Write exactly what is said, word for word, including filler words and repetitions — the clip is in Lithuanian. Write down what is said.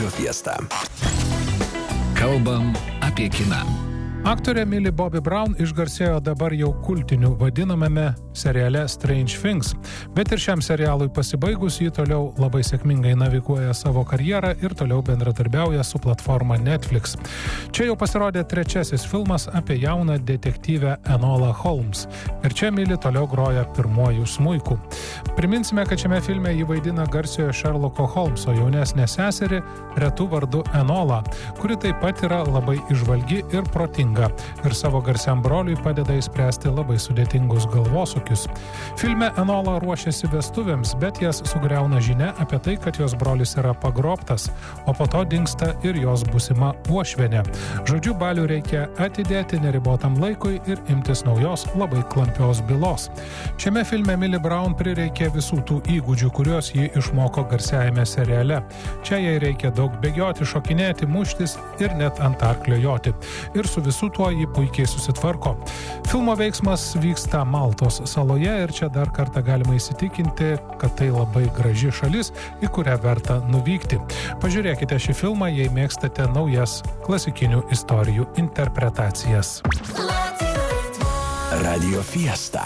Radio Fiesta. Kalbam apie kiną. Aktorė Millie Bobby Brown išgarsėjo dabar jau kultiniu vadinamame seriale Strange Things, bet ir šiam serialui pasibaigus ji toliau labai sėkmingai naviguoja savo karjerą ir toliau bendradarbiauja su platforma Netflix. Čia jau pasirodė trečiasis filmas apie jauną detektyvę Enolą Holmes ir čia Millie toliau groja pirmuoju smuiku. Priminsime, kad šiame filme ji vaidina garsiojo Sherlocko Holmeso jaunesnę seserį retu vardu Enolą, kuri taip pat yra labai įžvalgi ir protinga ir savo garsiam broliui padeda įspręsti labai sudėtingus galvosūkius. Filme Enola ruošiasi vestuvėms, bet jas sugriauna žinia apie tai, kad jos brolis yra pagrobtas, o po to dingsta ir jos būsima uošvienė. Žodžiu, balių reikia atidėti neribotam laikui ir imtis naujos labai klampios bylos. Šiame filme Millie Brown prireikė visų tų įgūdžių, kuriuos ji išmoko garsiajame seriale. Čia jai reikia daug bėgioti, šokinėti, muštis ir net ant arklio joti. Ir su visų tuo jį puikiai susitvarko. Filmo veiksmas vyksta Maltos saloje ir čia dar kartą galima įsitikinti, kad tai labai graži šalis, į kurią verta nuvykti. Pažiūrėkite šį filmą, jei mėgstate naujas klasikinių istorijų interpretacijas. Radio Fiesta.